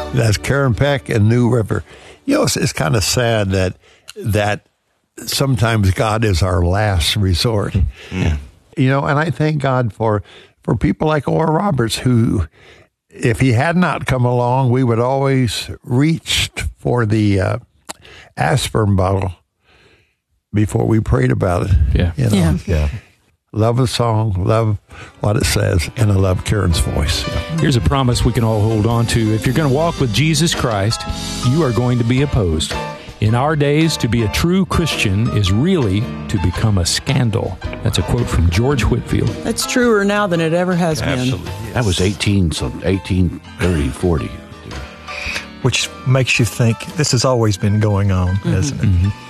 That's Karen Peck and New River. You know, it's kind of sad that sometimes God is our last resort. Yeah. You know, and I thank God for people like Oral Roberts, who, if he had not come along, we would always reach for the aspirin bottle before we prayed about it. Yeah. You know? Yeah. Love the song, love what it says, and I love Karen's voice. Here's a promise we can all hold on to. If you're going to walk with Jesus Christ, you are going to be opposed. In our days, to be a true Christian is really to become a scandal. That's a quote from George Whitefield. That's truer now than it ever has Absolutely. been. That was 1830, 40. Which makes you think this has always been going on, hasn't it? Mm-hmm.